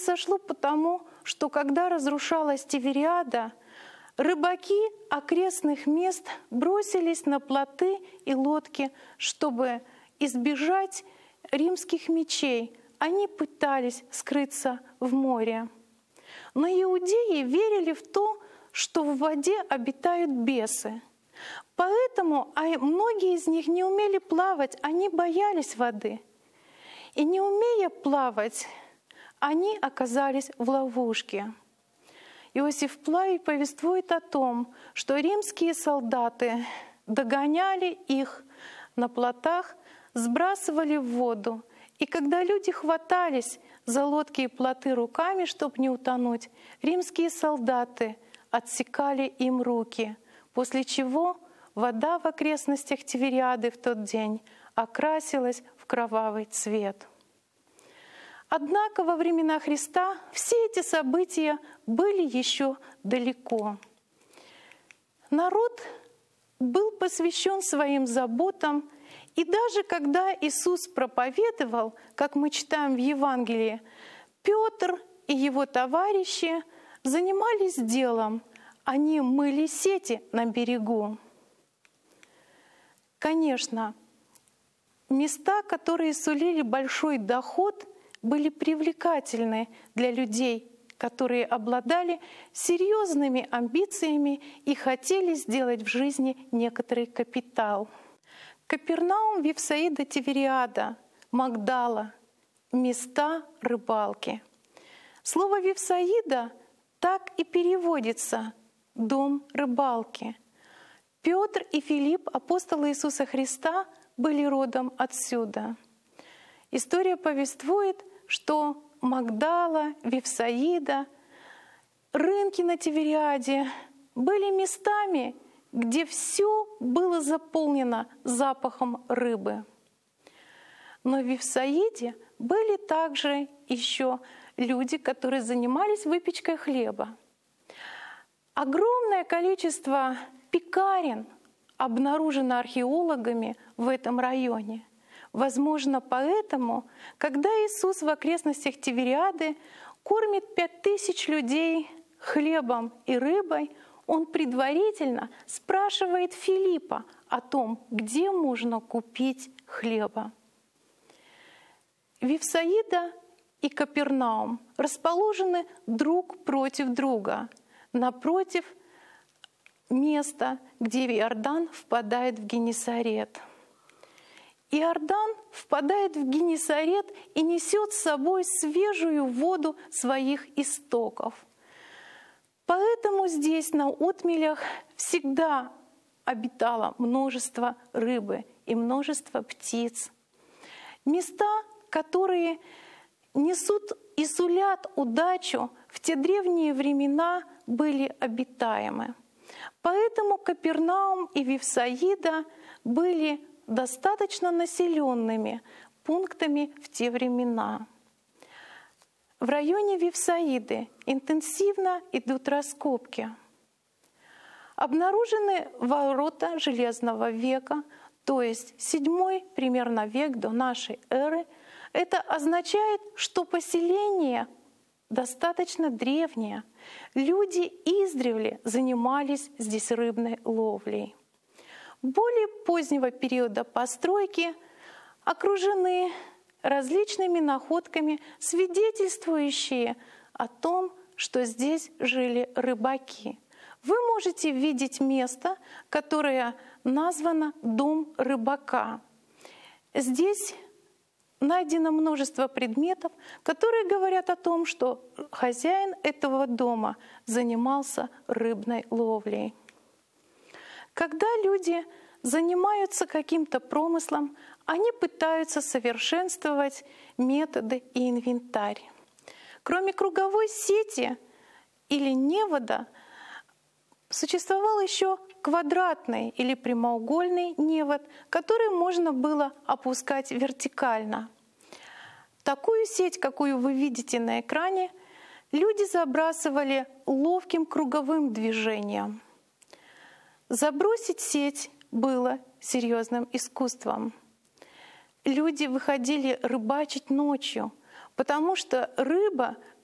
произошло потому, что когда разрушалась Тивериада, рыбаки окрестных мест бросились на плоты и лодки, чтобы избежать римских мечей. Они пытались скрыться в море. Но иудеи верили в то, что в воде обитают бесы. Поэтому многие из них не умели плавать, они боялись воды. И не умея плавать, они оказались в ловушке. Иосиф Флавий повествует о том, что римские солдаты догоняли их на плотах, сбрасывали в воду. И когда люди хватались за лодки и плоты руками, чтобы не утонуть, римские солдаты отсекали им руки, после чего вода в окрестностях Тивериады в тот день окрасилась в кровавый цвет. Однако во времена Христа все эти события были еще далеко. Народ был посвящен своим заботам, и даже когда Иисус проповедовал, как мы читаем в Евангелии, Петр и его товарищи занимались делом, они мыли сети на берегу. Конечно, места, которые сулили большой доход, были привлекательны для людей, которые обладали серьезными амбициями и хотели сделать в жизни некоторый капитал. Капернаум, Вифсаида, Тивериада, Магдала — места рыбалки. Слово «Вифсаида» так и переводится «дом рыбалки». Петр и Филипп, апостолы Иисуса Христа, были родом отсюда. История повествует, что Магдала, Вифсаида, рынки на Тивериаде были местами, где все было заполнено запахом рыбы. Но в Вифсаиде были также еще люди, которые занимались выпечкой хлеба. Огромное количество пекарен обнаружено археологами в этом районе. Возможно, поэтому, когда Иисус в окрестностях Тивериады кормит 5000 людей хлебом и рыбой, Он предварительно спрашивает Филиппа о том, где можно купить хлеба. Вифсаида и Капернаум расположены друг против друга, напротив места, где Иордан впадает в Генесарет. Иордан впадает в Генесарет и несет с собой свежую воду своих истоков. Поэтому здесь, на отмелях, всегда обитало множество рыбы и множество птиц. Места, которые несут и сулят удачу, в те древние времена были обитаемы. Поэтому Капернаум и Вифсаида были достаточно населенными пунктами в те времена. В районе Вифсаиды интенсивно идут раскопки. Обнаружены ворота Железного века, то есть 7 примерно век до нашей эры. Это означает, что поселение достаточно древнее. Люди издревле занимались здесь рыбной ловлей. Более позднего периода постройки окружены различными находками, свидетельствующие о том, что здесь жили рыбаки. Вы можете видеть место, которое названо «Дом рыбака». Здесь найдено множество предметов, которые говорят о том, что хозяин этого дома занимался рыбной ловлей. Когда люди занимаются каким-то промыслом, они пытаются совершенствовать методы и инвентарь. Кроме круговой сети или невода, существовал еще квадратный или прямоугольный невод, который можно было опускать вертикально. Такую сеть, какую вы видите на экране, люди забрасывали ловким круговым движением. Забросить сеть было серьезным искусством. Люди выходили рыбачить ночью, потому что рыба